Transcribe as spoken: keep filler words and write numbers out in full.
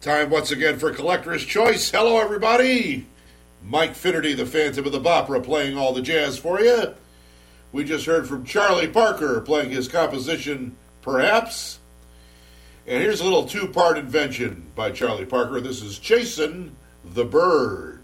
Time once again for Collector's Choice. Hello, everybody. Mike Finnerty, the Phantom of the Opera, playing all the jazz for you. We just heard from Charlie Parker playing his composition, Perhaps. And here's a little two-part invention by Charlie Parker. This is Chasin' the Bird.